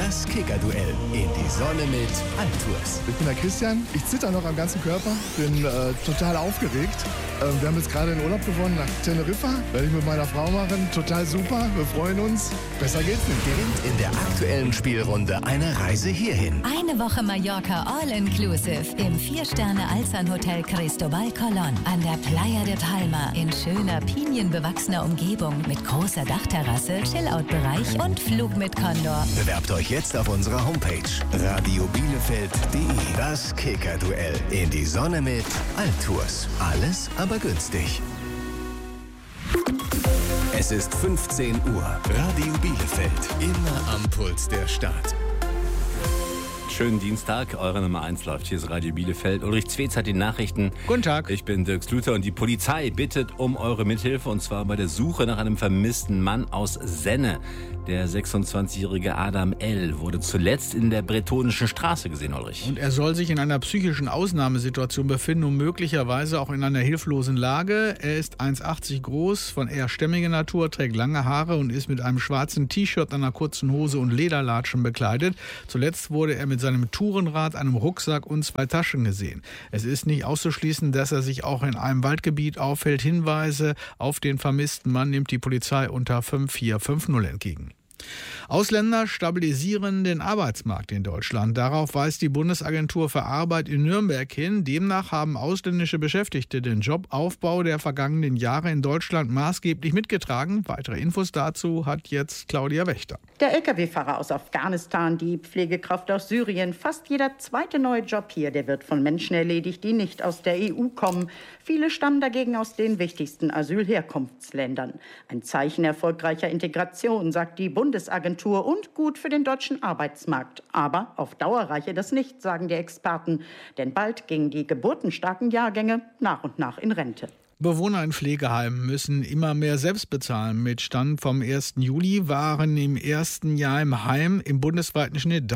Das Kicker-Duell in die Sonne mit Altours. Ich bin der Christian, ich zitter noch am ganzen Körper, bin total aufgeregt. Wir haben jetzt gerade den Urlaub gewonnen nach Teneriffa, werde ich mit meiner Frau machen, total super, wir freuen uns, besser geht's nicht. Gewinnt in der aktuellen Spielrunde eine Reise hierhin. Eine Woche Mallorca All-Inclusive im 4-Sterne-Alzan-Hotel Cristobal Colón an der Playa de Palma in schöner, pinienbewachsener Umgebung mit großer Dachterrasse, Chillout-Bereich und Flug mit Condor. Bewerbt euch jetzt auf unserer Homepage radiobielefeld.de. Das Kicker-Duell in die Sonne mit Altours. Alles aber günstig. Es ist 15 Uhr. Radio Bielefeld. Immer am Puls der Stadt. Schönen Dienstag, eure Nummer 1 läuft. Hier ist Radio Bielefeld. Ulrich Zwetz hat die Nachrichten. Guten Tag. Ich bin Dirk Sluther und die Polizei bittet um eure Mithilfe und zwar bei der Suche nach einem vermissten Mann aus Senne. Der 26-jährige Adam L. wurde zuletzt in der Bretonischen Straße gesehen, Ulrich. Und er soll sich in einer psychischen Ausnahmesituation befinden und möglicherweise auch in einer hilflosen Lage. Er ist 1,80 groß, von eher stämmiger Natur, trägt lange Haare und ist mit einem schwarzen T-Shirt, einer kurzen Hose und Lederlatschen bekleidet. Zuletzt wurde er mit seinem Tourenrad, einem Rucksack und 2 Taschen gesehen. Es ist nicht auszuschließen, dass er sich auch in einem Waldgebiet aufhält. Hinweise auf den vermissten Mann nimmt die Polizei unter 5450 entgegen. Ausländer stabilisieren den Arbeitsmarkt in Deutschland. Darauf weist die Bundesagentur für Arbeit in Nürnberg hin. Demnach haben ausländische Beschäftigte den Jobaufbau der vergangenen Jahre in Deutschland maßgeblich mitgetragen. Weitere Infos dazu hat jetzt Claudia Wächter. Der Lkw-Fahrer aus Afghanistan, die Pflegekraft aus Syrien, fast jeder zweite neue Job hier, der wird von Menschen erledigt, die nicht aus der EU kommen. Viele stammen dagegen aus den wichtigsten Asylherkunftsländern. Ein Zeichen erfolgreicher Integration, sagt die Bundesagentur, und gut für den deutschen Arbeitsmarkt. Aber auf Dauer reiche das nicht, sagen die Experten. Denn bald gingen die geburtenstarken Jahrgänge nach und nach in Rente. Bewohner in Pflegeheimen müssen immer mehr selbst bezahlen. Mit Stand vom 1. Juli waren im ersten Jahr im Heim im bundesweiten Schnitt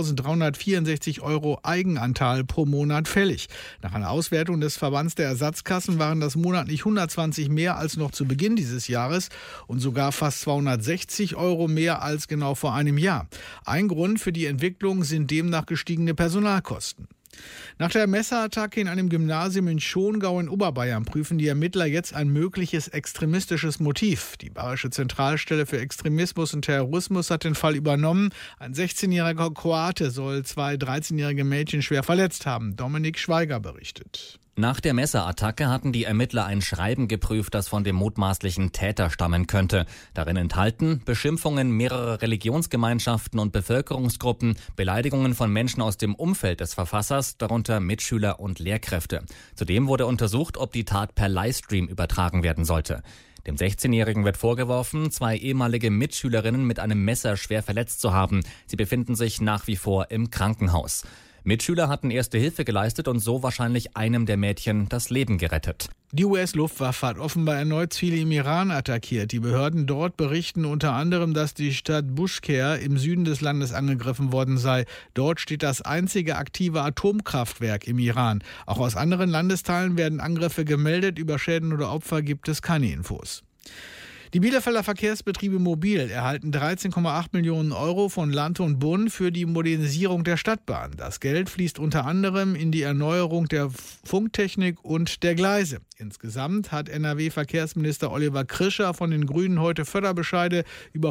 3.364 € Eigenanteil pro Monat fällig. Nach einer Auswertung des Verbands der Ersatzkassen waren das monatlich 120 mehr als noch zu Beginn dieses Jahres und sogar fast 260 € mehr als genau vor einem Jahr. Ein Grund für die Entwicklung sind demnach gestiegene Personalkosten. Nach der Messerattacke in einem Gymnasium in Schongau in Oberbayern prüfen die Ermittler jetzt ein mögliches extremistisches Motiv. Die Bayerische Zentralstelle für Extremismus und Terrorismus hat den Fall übernommen. Ein 16-jähriger Kroate soll 2 13-jährige Mädchen schwer verletzt haben. Dominik Schweiger berichtet. Nach der Messerattacke hatten die Ermittler ein Schreiben geprüft, das von dem mutmaßlichen Täter stammen könnte. Darin enthalten Beschimpfungen mehrerer Religionsgemeinschaften und Bevölkerungsgruppen, Beleidigungen von Menschen aus dem Umfeld des Verfassers, darunter Mitschüler und Lehrkräfte. Zudem wurde untersucht, ob die Tat per Livestream übertragen werden sollte. Dem 16-Jährigen wird vorgeworfen, 2 ehemalige Mitschülerinnen mit einem Messer schwer verletzt zu haben. Sie befinden sich nach wie vor im Krankenhaus. Mitschüler hatten erste Hilfe geleistet und so wahrscheinlich einem der Mädchen das Leben gerettet. Die US-Luftwaffe hat offenbar erneut Ziele im Iran attackiert. Die Behörden dort berichten unter anderem, dass die Stadt Bushehr im Süden des Landes angegriffen worden sei. Dort steht das einzige aktive Atomkraftwerk im Iran. Auch aus anderen Landesteilen werden Angriffe gemeldet. Über Schäden oder Opfer gibt es keine Infos. Die Bielefelder Verkehrsbetriebe Mobil erhalten 13,8 Millionen € von Land und Bund für die Modernisierung der Stadtbahn. Das Geld fließt unter anderem in die Erneuerung der Funktechnik und der Gleise. Insgesamt hat NRW-Verkehrsminister Oliver Krischer von den Grünen heute Förderbescheide über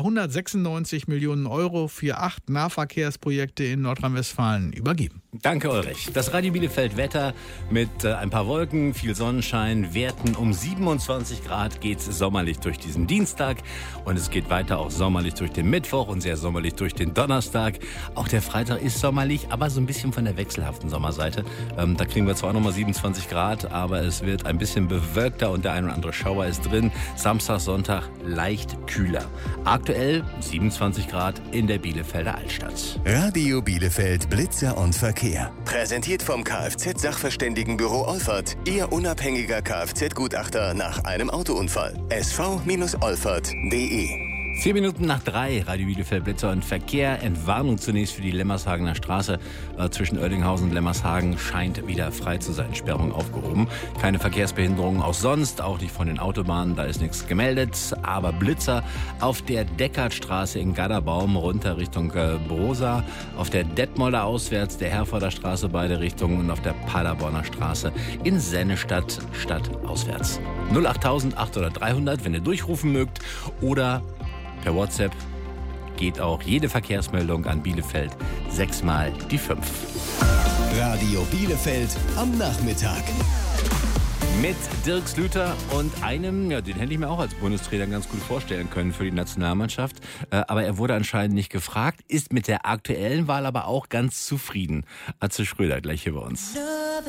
196 Millionen € für 8 Nahverkehrsprojekte in Nordrhein-Westfalen übergeben. Danke, Ulrich. Das Radio Bielefeld Wetter mit ein paar Wolken, viel Sonnenschein, Werten um 27 Grad geht's sommerlich durch diesen Dienstag und es geht weiter auch sommerlich durch den Mittwoch und sehr sommerlich durch den Donnerstag. Auch der Freitag ist sommerlich, aber so ein bisschen von der wechselhaften Sommerseite. Da kriegen wir zwar auch nochmal 27 Grad, aber es wird ein bisschen bewölkter und der ein oder andere Schauer ist drin. Samstag, Sonntag leicht kühler. Aktuell 27 Grad in der Bielefelder Altstadt. Radio Bielefeld Blitzer und Verkehr. Präsentiert vom Kfz-Sachverständigenbüro Olfert. Ihr unabhängiger Kfz-Gutachter nach einem Autounfall. sv-olfert.de 2:04, Radio Bielefeld, Blitzer und Verkehr. Entwarnung zunächst für die Lemmershagener Straße zwischen Oerdinghausen und Lemmershagen scheint wieder frei zu sein. Sperrung aufgehoben. Keine Verkehrsbehinderungen auch sonst, auch nicht von den Autobahnen, da ist nichts gemeldet. Aber Blitzer auf der Deckertstraße in Gadderbaum runter Richtung Brosa, auf der Detmolder auswärts, der Herforder Straße beide Richtungen und auf der Paderborner Straße in Sennestadt stadtauswärts. 08000 800 300, wenn ihr durchrufen mögt, oder per WhatsApp geht auch jede Verkehrsmeldung an Bielefeld 6 mal die 5. Radio Bielefeld am Nachmittag. Mit Dirk Slüter und einem, ja, den hätte ich mir auch als Bundestrainer ganz gut vorstellen können für die Nationalmannschaft. Aber er wurde anscheinend nicht gefragt, ist mit der aktuellen Wahl aber auch ganz zufrieden. Atze Schröder gleich hier bei uns.